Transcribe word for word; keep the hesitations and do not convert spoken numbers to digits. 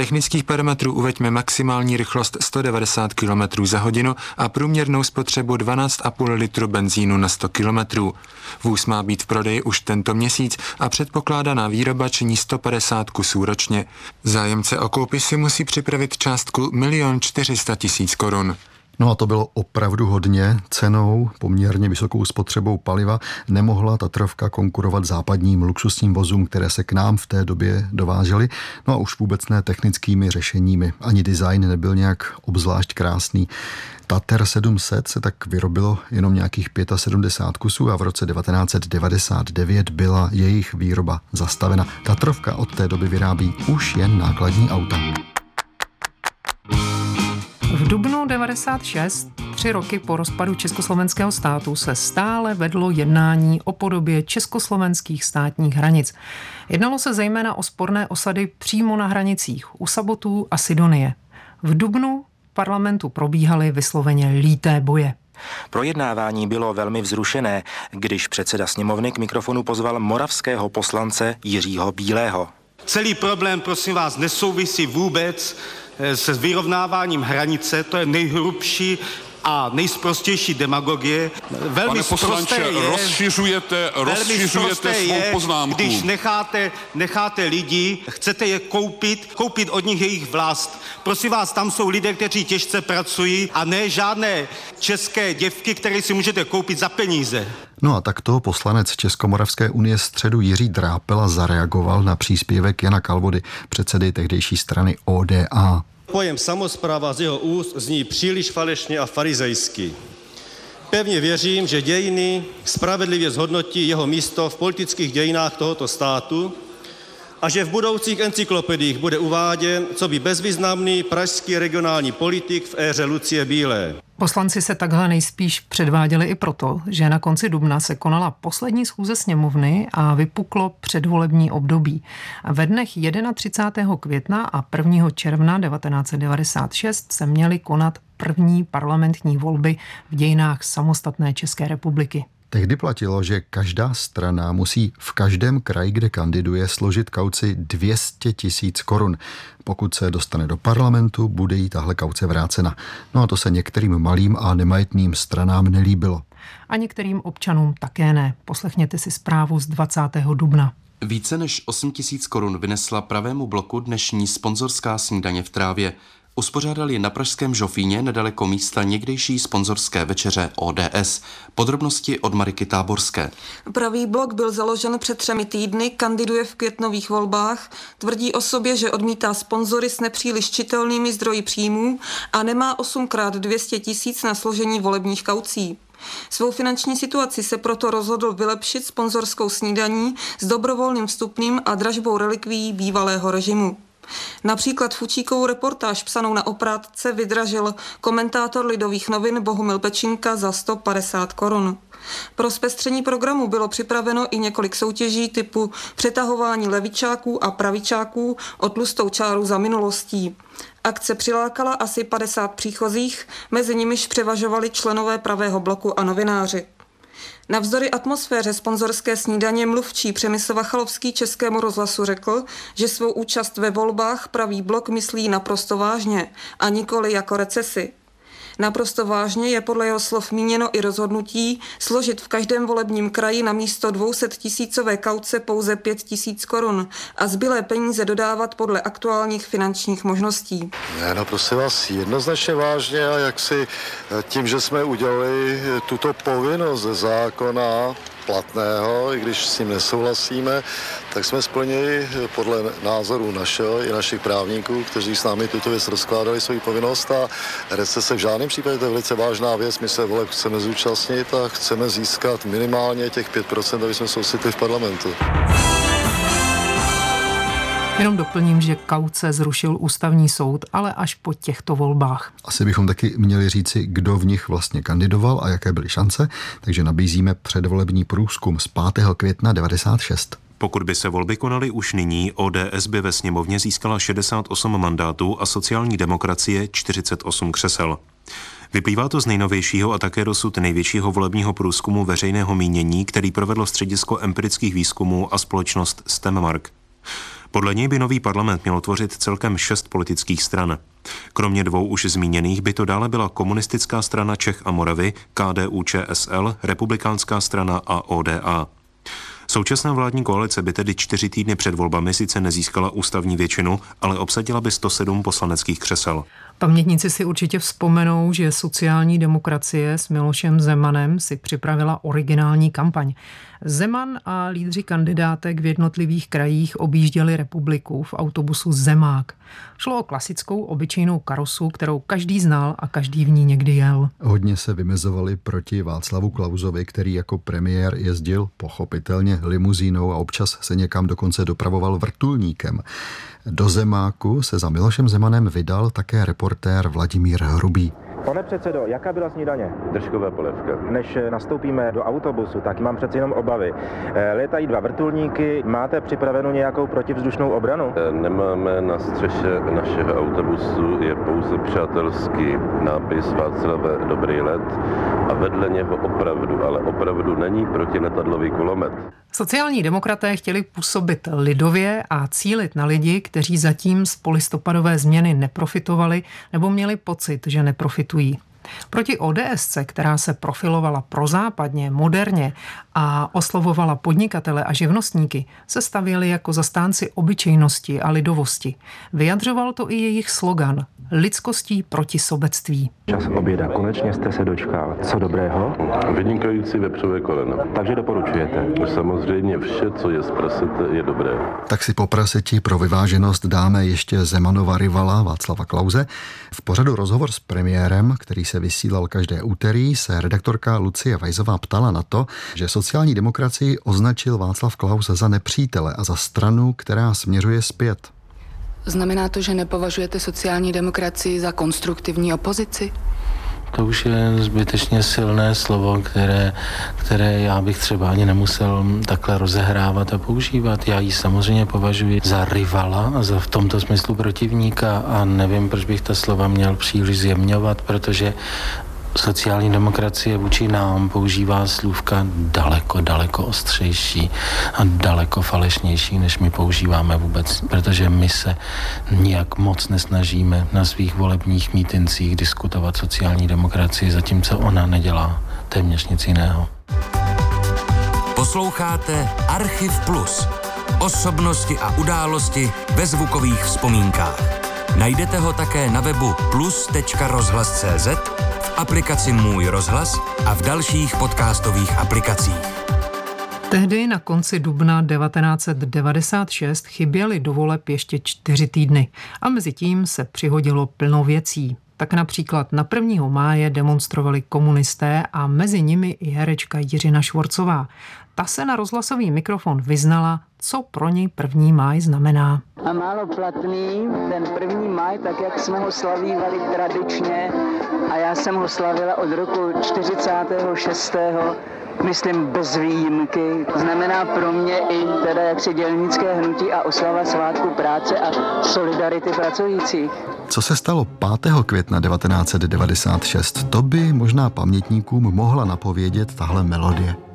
technických parametrů uveďme maximální rychlost sto devadesát kilometrů za hodinu a průměrnou spotřebu dvanáct a půl litru benzínu na sto kilometrů. Vůz má být v prodeji už tento měsíc a předpokládaná výroba činí sto padesát kusů ročně. Zájemce o koupi si musí připravit částku milion čtyři sta tisíc korun. No a to bylo opravdu hodně. Cenou, poměrně vysokou spotřebou paliva nemohla Tatrovka konkurovat západním luxusním vozům, které se k nám v té době dovážely. No a už vůbec ne technickými řešeními. Ani design nebyl nějak obzvlášť krásný. Tater sedm set se tak vyrobilo jenom nějakých sedmdesát pět kusů a v roce devatenáct set devadesát devět byla jejich výroba zastavena. Tatrovka od té doby vyrábí už jen nákladní auta. V dubnu devadesát šest, tři roky po rozpadu československého státu, se stále vedlo jednání o podobě československých státních hranic. Jednalo se zejména o sporné osady přímo na hranicích u Sabotů a Sidonie. V dubnu v parlamentu probíhaly vysloveně líté boje. Projednávání bylo velmi vzrušené, když předseda sněmovny k mikrofonu pozval moravského poslance Jiřího Bílého. Celý problém, prosím vás, nesouvisí vůbec se vyrovnáváním hranice, to je nejhrubší a nejsprostější demagogie. Velmi Pane poslanče, je, rozšiřujete, rozšiřujete svou je, poznámku. Když necháte, necháte lidi, chcete je koupit, koupit od nich jejich vlast. Prosím vás, tam jsou lidé, kteří těžce pracují a ne žádné české děvky, které si můžete koupit za peníze. No a takto poslanec Českomoravské unie Středu Jiří Drápela zareagoval na příspěvek Jana Kalvody, předsedy tehdejší strany O D A. Pojem samospráva z jeho úst zní příliš falešně a farizejsky. Pevně věřím, že dějiny spravedlivě zhodnotí jeho místo v politických dějinách tohoto státu a že v budoucích encyklopediích bude uváděn coby bezvýznamný pražský regionální politik v éře Lucie Bílé. Poslanci se takhle nejspíš předváděli i proto, že na konci dubna se konala poslední schůze sněmovny a vypuklo předvolební období. Ve dnech třicátého prvního května a prvního června devatenáct set devadesát šest se měly konat první parlamentní volby v dějinách samostatné České republiky. Tehdy platilo, že každá strana musí v každém kraji, kde kandiduje, složit kauci dvě stě tisíc korun. Pokud se dostane do parlamentu, bude jí tahle kauce vrácena. No a to se některým malým a nemajetným stranám nelíbilo. A některým občanům také ne. Poslechněte si zprávu z dvacátého dubna. Více než osm tisíc korun vynesla Pravému bloku dnešní sponzorská snídaně v Trávě. Uspořádal ji na pražském Žofíně nedaleko místa někdejší sponzorské večeře O D S. Podrobnosti od Mariky Táborské. Pravý blok byl založen před třemi týdny, kandiduje v květnových volbách, tvrdí o sobě, že odmítá sponzory s nepříliš čitelnými zdroji příjmů a nemá osmkrát dvě stě tisíc na složení volebních kaucí. Svou finanční situaci se proto rozhodl vylepšit sponzorskou snídaní s dobrovolným vstupným a dražbou relikvií bývalého režimu. Například fučíkovou reportáž psanou na oprátce vydražil komentátor Lidových novin Bohumil Pečinka za sto padesát korun. Pro zpestření programu bylo připraveno i několik soutěží typu přetahování levičáků a pravičáků o tlustou čáru za minulostí. Akce přilákala asi padesát příchozích, mezi nimiž převažovali členové Pravého bloku a novináři. Navzdory atmosféře sponzorské snídaně mluvčí Přemysl Vachalovský Českému rozhlasu řekl, že svou účast ve volbách Pravý blok myslí naprosto vážně a nikoli jako recesi. Naprosto vážně je podle jeho slov míněno i rozhodnutí složit v každém volebním kraji na místo dvě stě tisícové kauce pouze pět tisíc korun a zbylé peníze dodávat podle aktuálních finančních možností. Ne, no prosím vás, jednoznačně vážně a jak si tím, že jsme udělali tuto povinnost ze zákona platného, i když s tím nesouhlasíme, tak jsme splnili podle názoru našeho i našich právníků, kteří s námi tuto věc rozkládali svou povinnost a recese v žádném případě, to je velice vážná věc, my se voleb chceme zúčastnit a chceme získat minimálně těch pět procent, aby jsme se ocitli v parlamentu. Jenom doplním, že kauce zrušil ústavní soud, ale až po těchto volbách. Asi bychom taky měli říci, kdo v nich vlastně kandidoval a jaké byly šance, takže nabízíme předvolební průzkum z pátého května devadesát šest. Pokud by se volby konaly už nyní, O D S by ve sněmovně získala šedesát osm mandátů a sociální demokracie čtyřicet osm křesel. Vyplývá to z nejnovějšího a také dosud největšího volebního průzkumu veřejného mínění, který provedlo středisko empirických výzkumů a společnost StemMark. Podle něj by nový parlament měl tvořit celkem šest politických stran. Kromě dvou už zmíněných by to dále byla Komunistická strana Čech a Moravy, K D U Č S L, Republikánská strana a O D A. Současná vládní koalice by tedy čtyři týdny před volbami sice nezískala ústavní většinu, ale obsadila by sto sedm poslaneckých křesel. Pamětníci si určitě vzpomenou, že sociální demokracie s Milošem Zemanem si připravila originální kampaň. Zeman a lídři kandidátek v jednotlivých krajích objížděli republiku v autobusu Zemák. Šlo o klasickou obyčejnou karosu, kterou každý znal a každý v ní někdy jel. Hodně se vymezovali proti Václavu Klausovi, který jako premiér jezdil pochopitelně limuzínou a občas se někam dokonce dopravoval vrtulníkem. Do Zemáku se za Milošem Zemanem vydal také reportér Vladimír Hrubý. Pane předsedo, jaká byla snídaně? Držková polévka. Než nastoupíme do autobusu, tak mám přeci jenom obavy. Létají dva vrtulníky, máte připravenou nějakou protivzdušnou obranu? Nemáme, na střeše našeho autobusu je pouze přátelský nápis Václave dobrý let a vedle něho opravdu, ale opravdu není protiletadlový kulomet. Sociální demokraté chtěli působit lidově a cílit na lidi, kteří zatím z polistopadové změny neprofitovali nebo měli pocit, že neprofitují. Proti O D S ce, která se profilovala prozápadně, moderně a oslovovala podnikatele a živnostníky, se stavěli jako zastánci obyčejnosti a lidovosti. Vyjadřoval to i jejich slogan lidskostí proti sobectví. Čas oběda, konečně jste se dočkal. Co dobrého? Vynikající vepřové koleno. Takže doporučujete? Samozřejmě vše, co je z prasete, je dobré. Tak si po praseti pro vyváženost dáme ještě Zemanova rivala Václava Klause. V pořadu Rozhovor s premiérem, který se vysílal každé úterý, se redaktorka Lucie Vajzová ptala na to, že sociální demokracii označil Václav Klaus za nepřítele a za stranu, která směřuje zpět. Znamená to, že nepovažujete sociální demokracii za konstruktivní opozici? To už je zbytečně silné slovo, které, které já bych třeba ani nemusel takhle rozehrávat a používat. Já ji samozřejmě považuji za rivala a za v tomto smyslu protivníka a nevím, proč bych ta slova měl příliš zjemňovat, protože sociální demokracie vůči nám používá slůvka daleko, daleko ostřejší a daleko falešnější, než my používáme vůbec, protože my se nijak moc nesnažíme na svých volebních mítincích diskutovat sociální demokracii, zatímco ona nedělá téměř nic jiného. Posloucháte Archiv Plus. Osobnosti a události ve zvukových vzpomínkách. Najdete ho také na webu plus tečka rozhlas tečka cé zet, v aplikaci Můj rozhlas a v dalších podcastových aplikacích. Tehdy na konci dubna devatenáct set devadesát šest chyběly do voleb ještě čtyři týdny a mezi tím se přihodilo plno věcí. Tak například na prvního máje demonstrovali komunisté a mezi nimi i herečka Jiřina Švorcová. Ta se na rozhlasový mikrofon vyznala, co pro ní první máj znamená. A málo platný, ten první máj, tak jak jsme ho slavívali tradičně, a já jsem ho slavila od roku čtyřicátého šestého myslím bez výjimky. Znamená pro mě i teda jaksi dělnické hnutí a oslava svátku práce a solidarity pracujících. Co se stalo pátého května devatenáct set devadesát šest, to by možná pamětníkům mohla napovědět tahle melodie.